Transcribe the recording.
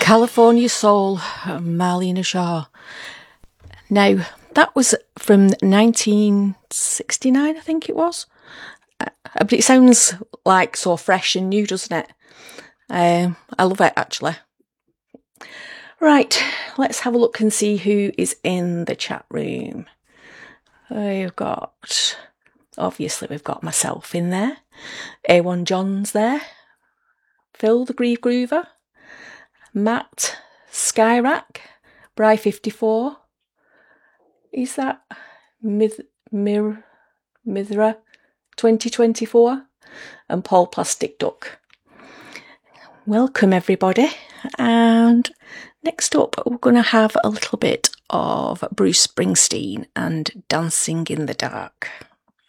California Soul, Marlena Shaw. Now, that was from 1969, I think it was. But it sounds like so fresh and new, doesn't it? I love it, actually. Right, let's have a look and see who is in the chat room. Obviously we've got myself in there. A1 John's there. Phil the Grieve Groover. Matt Skyrack. Bry54. Is that Mithra 2024? And Paul Plastic Duck. Welcome everybody. And next up we're going to have a little bit of Bruce Springsteen and Dancing in the Dark.